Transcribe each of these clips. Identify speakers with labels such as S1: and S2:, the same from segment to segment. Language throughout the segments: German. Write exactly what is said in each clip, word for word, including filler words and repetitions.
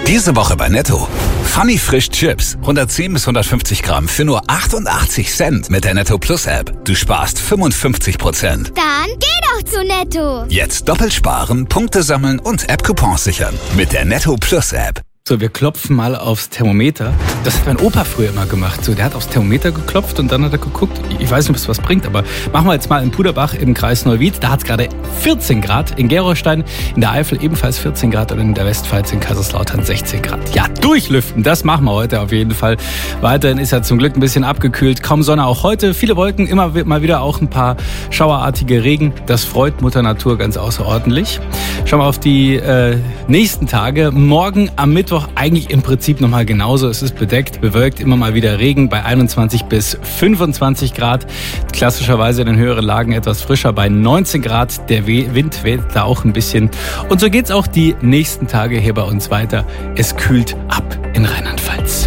S1: Diese Woche bei Netto. Funny Frisch Chips. hundertzehn bis hundertfünfzig Gramm für nur achtundachtzig Cent mit der Netto Plus App. Du sparst fünfundfünfzig Prozent.
S2: Dann geh doch zu Netto.
S1: Jetzt doppelt sparen, Punkte sammeln und App-Coupons sichern. Mit der Netto Plus App.
S3: So, wir klopfen mal aufs Thermometer. Das hat mein Opa früher immer gemacht. So, der hat aufs Thermometer geklopft und dann hat er geguckt. Ich weiß nicht, ob es was bringt, aber machen wir jetzt mal in Puderbach im Kreis Neuwied. Da hat es gerade vierzehn Grad. In Gerolstein, in der Eifel ebenfalls vierzehn Grad und in der Westpfalz in Kaiserslautern sechzehn Grad. Ja, durchlüften, das machen wir heute auf jeden Fall. Weiterhin ist ja zum Glück ein bisschen abgekühlt. Kaum Sonne auch heute. Viele Wolken, immer mal wieder auch ein paar schauerartige Regen. Das freut Mutter Natur ganz außerordentlich. Schauen wir auf die äh, nächsten Tage. Morgen am Mittwoch eigentlich im Prinzip nochmal genauso. Es ist bedeckt, bewölkt, immer mal wieder Regen bei einundzwanzig bis fünfundzwanzig Grad. Klassischerweise in den höheren Lagen etwas frischer bei neunzehn Grad. Der Wind weht da auch ein bisschen. Und so geht's auch die nächsten Tage hier bei uns weiter. Es kühlt ab in Rheinland-Pfalz.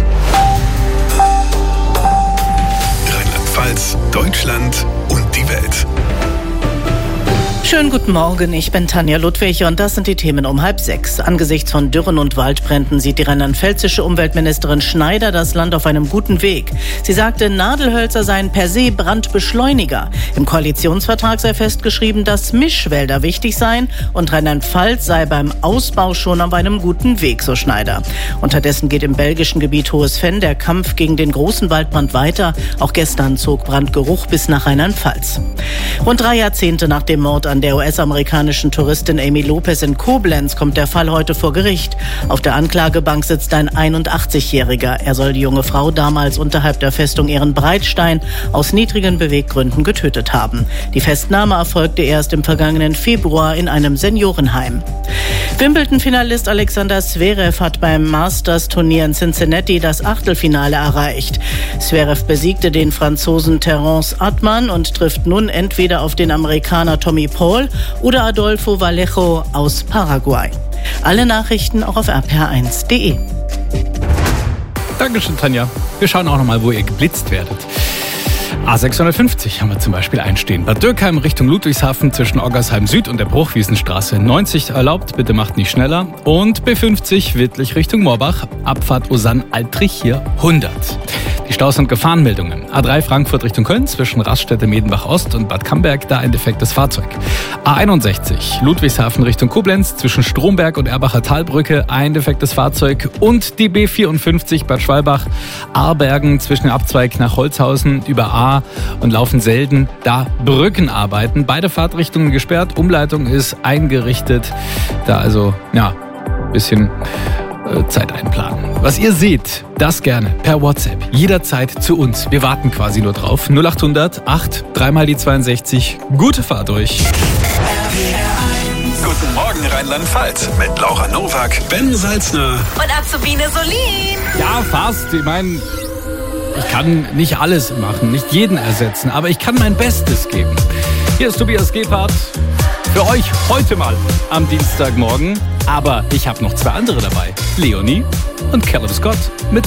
S4: Rheinland-Pfalz, Deutschland und die Welt.
S5: Schönen guten Morgen, ich bin Tanja Ludwig und das sind die Themen um halb sechs. Angesichts von Dürren und Waldbränden sieht die rheinland-pfälzische Umweltministerin Schneider das Land auf einem guten Weg. Sie sagte, Nadelhölzer seien per se Brandbeschleuniger. Im Koalitionsvertrag sei festgeschrieben, dass Mischwälder wichtig seien und Rheinland-Pfalz sei beim Ausbau schon auf einem guten Weg, so Schneider. Unterdessen geht im belgischen Gebiet Hohes-Venn der Kampf gegen den großen Waldbrand weiter. Auch gestern zog Brandgeruch bis nach Rheinland-Pfalz. Rund drei Jahrzehnte nach dem Mord an der U S-amerikanischen Touristin Amy Lopez in Koblenz kommt der Fall heute vor Gericht. Auf der Anklagebank sitzt ein einundachtzigjähriger. Er soll die junge Frau damals unterhalb der Festung Ehrenbreitstein aus niedrigen Beweggründen getötet haben. Die Festnahme erfolgte erst im vergangenen Februar in einem Seniorenheim. Wimbledon-Finalist Alexander Zverev hat beim Masters-Turnier in Cincinnati das Achtelfinale erreicht. Zverev besiegte den Franzosen Terence Atman und trifft nun entweder auf den Amerikaner Tommy Paul oder Adolfo Vallejo aus Paraguay. Alle Nachrichten auch auf r p r eins punkt d e.
S3: Dankeschön, Tanja. Wir schauen auch nochmal, wo ihr geblitzt werdet. A sechshundertfünfzig haben wir zum Beispiel einstehen. Bad Dürkheim Richtung Ludwigshafen zwischen Oggersheim Süd und der Bruchwiesenstraße neunzig erlaubt, bitte macht nicht schneller. Und B fünfzig Wittlich Richtung Moorbach, Abfahrt Osann-Altrich hier hundert. Die Staus- und Gefahrenmeldungen. A drei Frankfurt Richtung Köln zwischen Raststätte Medenbach Ost und Bad Camberg, da ein defektes Fahrzeug. A einundsechzig Ludwigshafen Richtung Koblenz zwischen Stromberg und Erbacher Talbrücke, ein defektes Fahrzeug. Und die B vierundfünfzig Bad Schwalbach, Aarbergen zwischen dem Abzweig nach Holzhausen über A und Laufen-Selden, da Brückenarbeiten. Beide Fahrtrichtungen gesperrt, Umleitung ist eingerichtet. Da also, ja, bisschen Zeit einplanen. Was ihr seht, das gerne per WhatsApp, jederzeit zu uns. Wir warten quasi nur drauf. null achthundert acht, dreimal die zweiundsechzig. Gute Fahrt euch.
S4: Guten Morgen Rheinland-Pfalz mit Laura Nowak, Ben Salzner
S6: und Azubine Solin.
S3: Ja, fast. Ich meine, ich kann nicht alles machen, nicht jeden ersetzen, aber ich kann mein Bestes geben. Hier ist Tobias Gebhardt. Für euch heute mal am Dienstagmorgen. Aber ich habe noch zwei andere dabei. Leonie und Callum Scott mit